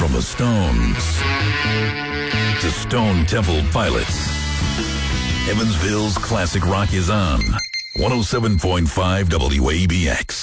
From the Stones to Stone Temple Pilots, Evansville's classic rock is on 107.5 WABX.